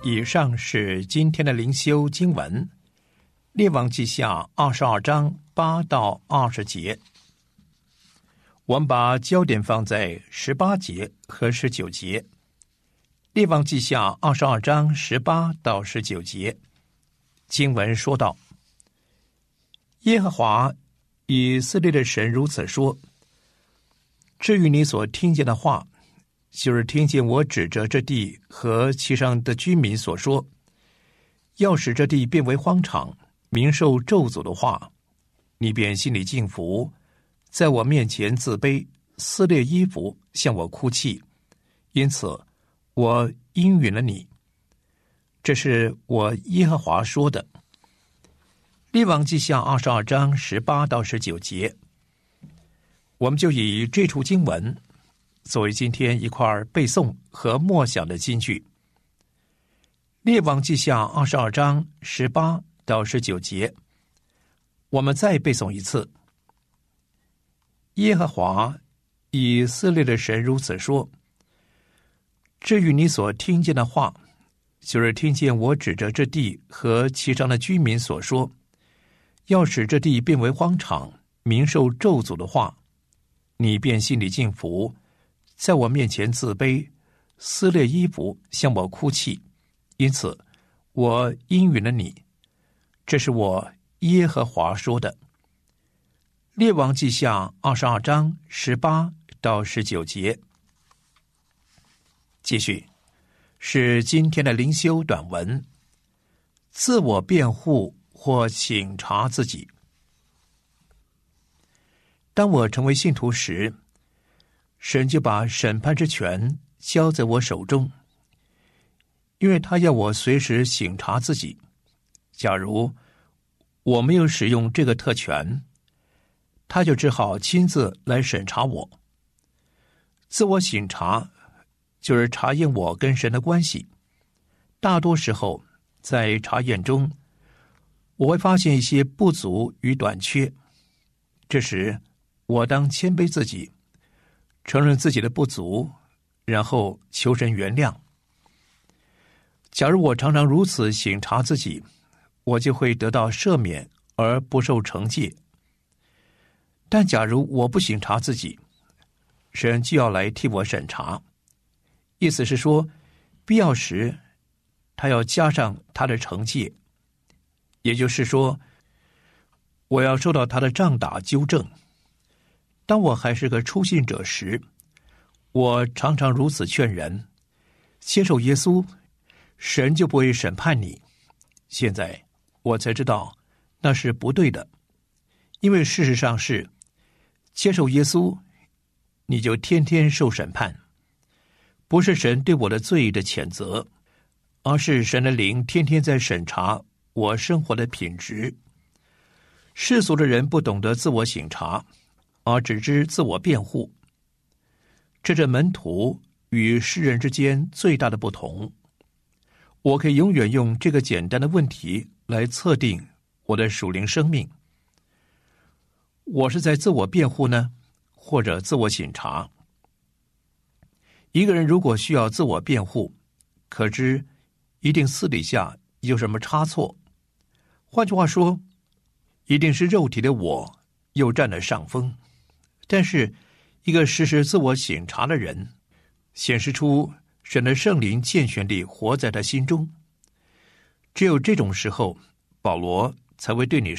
以上是今天的灵修经文，列王记下22章8到20节。我们把焦点放在18节和19节。列王记下22章18到19节，经文说道：耶和华以色列的神如此说，至于你所听见的话，就是听见我指着这地和其上的居民所说，要使这地变为荒场，民受咒诅的话，你便心里敬服，在我面前自卑，撕裂衣服，向我哭泣，因此我应允了你。这是我耶和华说的。列王记下22章18到19节，我们就以这处经文作为今天一块背诵和默想的金句。列王记下22章18到19节，我们再背诵一次。耶和华以色列的神如此说，至于你所听见的话，就是听见我指着这地和其上的居民所说，要使这地变为荒场，民受咒诅的话，你便心里敬服，在我面前自卑，撕裂衣服，向我哭泣，因此我应允了你。这是我耶和华说的。列王记下22章18到19节。继续是今天的灵修短文，自我辩护或省察自己。当我成为信徒时，神就把审判之权交在我手中，因为他要我随时省察自己。假如我没有使用这个特权，他就只好亲自来审查我。自我省察就是查验我跟神的关系。大多时候在查验中，我会发现一些不足与短缺，这时我当谦卑自己，承认自己的不足，然后求神原谅。假如我常常如此省察自己，我就会得到赦免而不受惩戒。但假如我不省察自己，神就要来替我审查。意思是说，必要时他要加上他的惩戒，也就是说，我要受到他的杖打纠正。当我还是个初信者时，我常常如此劝人，接受耶稣，神就不会审判你。现在我才知道那是不对的，因为事实上是接受耶稣，你就天天受审判，不是神对我的罪的谴责，而是神的灵天天在审查我生活的品质。世俗的人不懂得自我省察，而只知自我辩护，这是门徒与世人之间最大的不同。我可以永远用这个简单的问题来测定我的属灵生命。我是在自我辩护呢，或者自我省察？一个人如果需要自我辩护，可知一定私底下有什么差错。换句话说，一定是肉体的我又占了上风。但是一个时时自我省察的人，显示出神的圣灵健全地活在他心中。只有这种时候，保罗才会对你